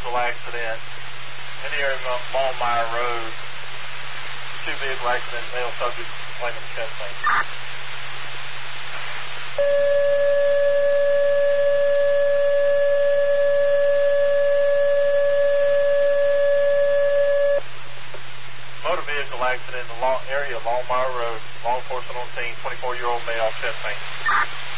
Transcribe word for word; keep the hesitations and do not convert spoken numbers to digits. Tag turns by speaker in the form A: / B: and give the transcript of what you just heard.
A: vehicle accident in the area of Longmire Road. Two vehicle accident, male subject claiming chest pain. Motor vehicle accident in the long area of Longmire Road. Law enforcement on scene, twenty-four-year-old male, chest pain.